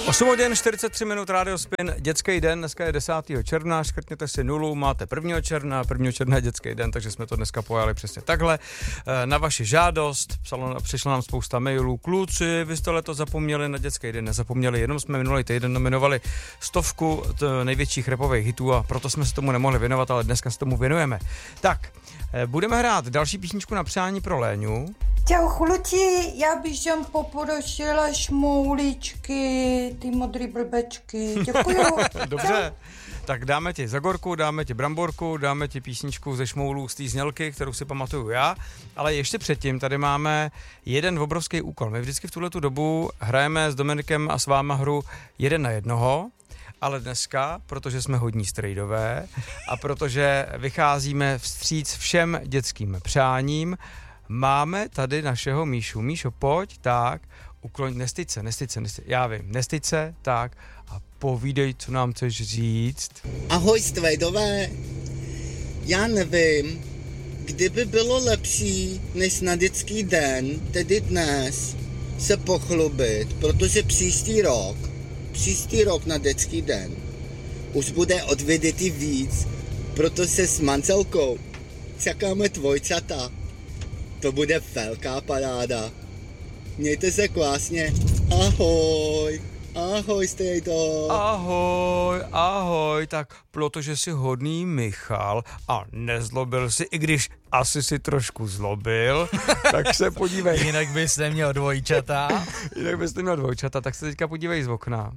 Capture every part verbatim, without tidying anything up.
osm hodin čtyřicet tři minut, Radio Spin, dětský den, dneska je desátého června, škrtněte si nulu, máte prvního června, prvního června je dětský den, takže jsme to dneska pojali přesně takhle. Na vaši žádost, psalo, přišlo nám spousta mailů, kluci, vy jste letos zapomněli na dětský den, nezapomněli, jenom jsme minulý týden nominovali stovku největších rapových hitů a proto jsme se tomu nemohli věnovat, ale dneska se tomu věnujeme. Tak, budeme hrát další písničku na přání pro Léňu. Čau chluci, já bych vám poprosila šmouličky, ty modrý blbečky, děkuju. Dobře, tak dáme ti Zagorku, dáme ti Bramborku, dáme ti písničku ze šmoulů z té znělky, kterou si pamatuju já, ale ještě předtím tady máme jeden obrovský úkol. My vždycky v tuhletu dobu hrajeme s Dominikem a s váma hru jeden na jednoho, ale dneska, protože jsme hodní strejdové a protože vycházíme vstříc všem dětským přáním, máme tady našeho Míšu. Míšo, pojď, tak, ukloň, nestyď se, nestyď se, nestyď, já vím, nestyď se, tak a povídej, co nám chceš říct. Ahoj strejdové, já nevím, kdyby bylo lepší, než na dětský den, tedy dnes, se pochlubit, protože příští rok, příští rok na dětský den, už bude odvědětý víc, protože s manželkou čekáme dvojčata. To bude velká paráda. Mějte se krásně. Ahoj. Ahoj, strejdo. Ahoj, ahoj. Tak, protože jsi hodný Michal a nezlobil si, i když asi si trošku zlobil, tak se podívej. Jinak bys neměl dvojčata. Jinak bys neměl dvojčata, tak se teďka podívej z okna.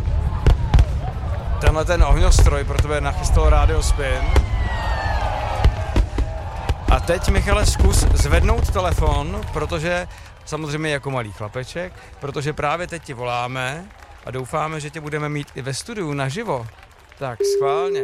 Tenhle ten ohňostroj pro tebe nachystal Radio Spin. A teď, Michale, zkus zvednout telefon, protože samozřejmě jako malý chlapeček, protože právě teď ti voláme a doufáme, že tě budeme mít i ve studiu naživo. Tak, schválně.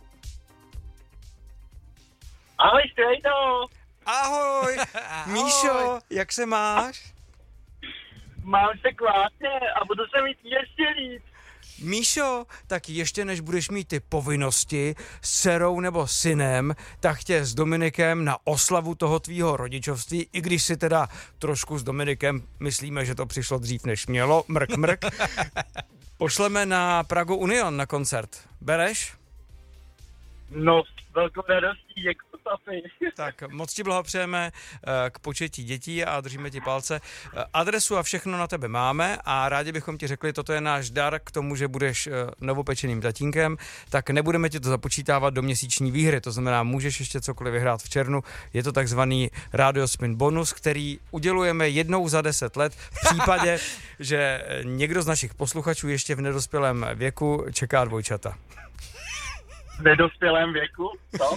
Ahoj, strejdo. Ahoj, Míšo, jak se máš? Mám se krásně a budu se mít ještě líp. Míšo, tak ještě než budeš mít ty povinnosti s dcerou nebo synem, tak tě s Dominikem na oslavu toho tvýho rodičovství, i když si teda trošku s Dominikem myslíme, že to přišlo dřív než mělo, mrk mrk, pošleme na Pragu Union na koncert. Bereš? No, s velkou radostí, děkuji. Tak moc ti blahopřejeme k početí dětí a držíme ti palce. Adresu a všechno na tebe máme a rádi bychom ti řekli, toto je náš dar k tomu, že budeš novopečeným tatínkem, tak nebudeme ti to započítávat do měsíční výhry, to znamená, můžeš ještě cokoliv vyhrát v červnu. Je to takzvaný Radio Spin bonus, který udělujeme jednou za deset let v případě, že někdo z našich posluchačů ještě v nedospělém věku čeká dvojčata. V nedospělém věku? Co?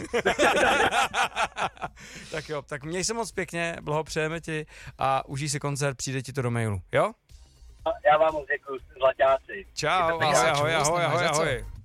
Tak jo, tak měj se moc pěkně, blahopřejeme ti a užij si koncert, přijde ti to do mailu, jo? Já vám moc děkuji, zlaťáci. Čau, ahoj, ahoj, ahoj, ahoj, ahoj.